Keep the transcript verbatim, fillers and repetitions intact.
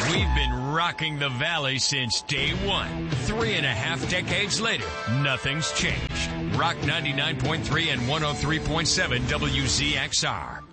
We've been rocking the Valley since day one. Three and a half decades later, nothing's changed. Rock ninety-nine point three and one oh three point seven W Z X R.